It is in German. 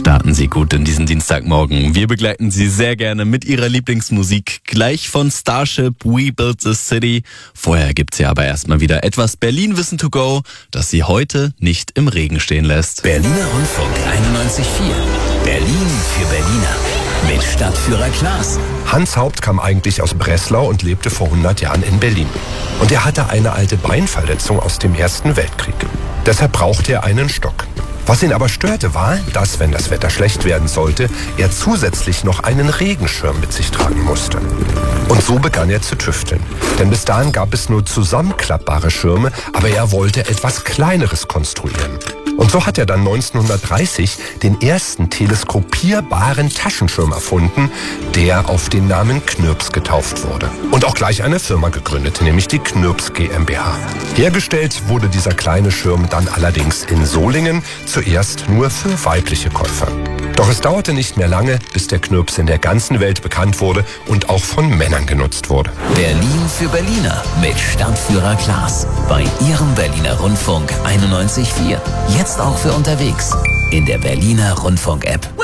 Starten Sie gut in diesen Dienstagmorgen. Wir begleiten Sie sehr gerne mit Ihrer Lieblingsmusik. Gleich von Starship, We Built the City. Vorher gibt's ja aber erstmal wieder etwas Berlin-Wissen to go, das Sie heute nicht im Regen stehen lässt. Berliner Rundfunk 91.4. Berlin für Berliner. Mit Stadtführer Klaas. Hans Haupt kam eigentlich aus Breslau und lebte vor 100 Jahren in Berlin. Und er hatte eine alte Beinverletzung aus dem Ersten Weltkrieg. Deshalb brauchte er einen Stock. Was ihn aber störte, war, dass, wenn das Wetter schlecht werden sollte, er zusätzlich noch einen Regenschirm mit sich tragen musste. Und so begann er zu tüfteln. Denn bis dahin gab es nur zusammenklappbare Schirme, aber er wollte etwas Kleineres konstruieren. Und so hat er dann 1930 den ersten teleskopierbaren Taschenschirm erfunden, der auf den Namen Knirps getauft wurde. Und auch gleich eine Firma gegründet, nämlich die Knirps GmbH. Hergestellt wurde dieser kleine Schirm dann allerdings in Solingen, zuerst nur für weibliche Käufer. Doch es dauerte nicht mehr lange, bis der Knirps in der ganzen Welt bekannt wurde und auch von Männern genutzt wurde. Berlin für Berliner mit Stadtführer Klaas. Bei Ihrem Berliner Rundfunk 91.4. Jetzt auch für unterwegs in der Berliner Rundfunk-App.